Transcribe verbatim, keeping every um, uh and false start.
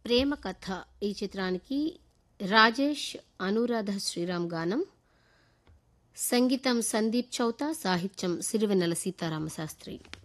ప్రేమ కథ ఈ చిత్రానికి రాజేష్ అనురాధ శ్రీరామ్ గానం, సంగీతం సందీప్ చౌతా, సాహిత్యం సిరివెన్నెల సీతారామశాస్త్రి.